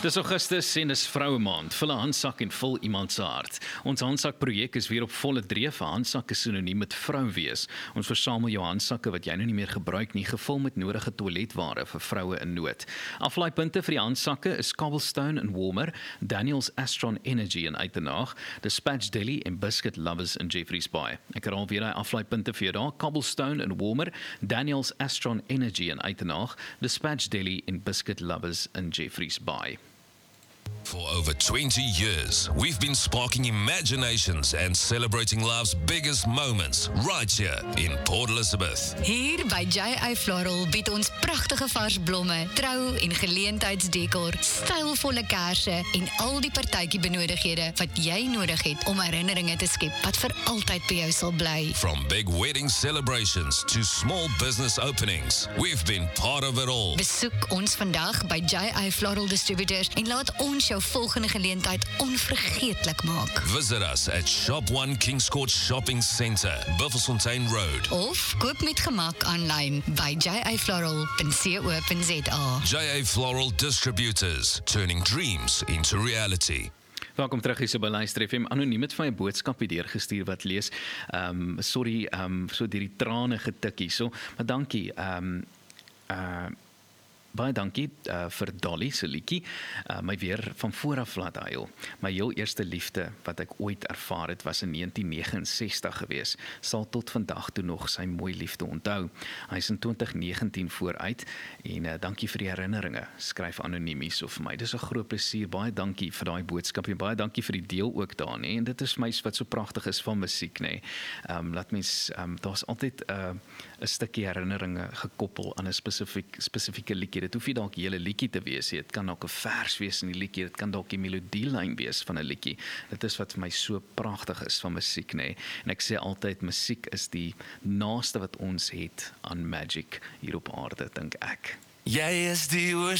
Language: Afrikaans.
Dis Augustus en dis Vroue Maand. Vul 'n handsak en vul iemand se hart. Ons handsak projek is weer op volle dreef. 'n Handsak is sinoniem met vrou wees. Ons versamel jou handsakke wat jy nou nie meer gebruik nie, gevul met nodige toiletware vir vroue in nood. Aflaaipunte vir die handsakke is Cobblestone en Warmer, Daniel's Astron Energy in Uitenhage, Dispatch Deli en Biscuit Lovers in Jeffreys Bay. Ek herhaal weer die aflaaipunte vir jou daar: Cobblestone en Warmer, Daniel's Astron Energy in Uitenhage, Dispatch Deli en Biscuit Lovers in Jeffreys Bay. For over 20 years, we've been sparking imaginations and celebrating life's biggest moments right here in Port Elizabeth. Hier by J.A. Floral bied ons pragtige vars blomme, trou- en geleentheidsdekor, stylvolle kaarse en al die partytjie benodighede wat jy nodig het om herinneringe te skep wat vir altyd by jou sal bly. From big wedding celebrations to small business openings, we've been part of it all. Besoek ons vandag by J.A. Floral Distributors en laat ons jou volgende geleentheid onvergeetlik maak. Visit us at Shop 1 Kings Court Shopping Centre, Buffelsfontein Road. Of koop met gemak aanlyn by jafloral.co.za. J.A. Floral Distributors, turning dreams into reality. Welkom terug hier so by Luister FM. Anoniem het vir my 'n boodskap hier deurgestuur wat lees: sorry, so deur die trane getik hierso, maar dankie. Baie dankie vir Dolly se liedjie, my weer van vooraf laat huil. My heel eerste liefde wat ek ooit ervaar het was in 1969 gewees. Sal tot vandag toe nog sy mooi liefde onthou. Hy is in 2019 vooruit en dankie vir die herinneringe, skryf Anonimies of vir my. Dis 'n groot plesier. Baie dankie vir daai boodskap en baie dankie vir die deel ook daar, nê. En dit is my wat so pragtig is van musiek, nê. Laat mens daar's altyd 'n stukkie herinneringe gekoppel aan 'n spesifieke liedjie. Dit hoef nie dalk die hele liedjie te wees nie. Dit kan dalk 'n vers wees in die liedjie, dit kan dalk die melodielyn wees van 'n liedjie. Dit is wat vir my so pragtig is van musiek, nê. En ek sê altyd, musiek is die naaste wat ons het aan magic hier op aarde, dink ek. Jy is die